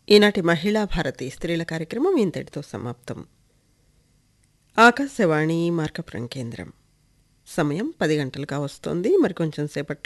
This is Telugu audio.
ఈనాటి మహిళా భారతి స్త్రీల కార్యక్రమం ఇంతటితో సమాప్తం. ఆకాశవాణి మార్కపురం కేంద్రం. సమయం 10 గంటలుగా వస్తోంది. మరికొంచెం సేపట్లో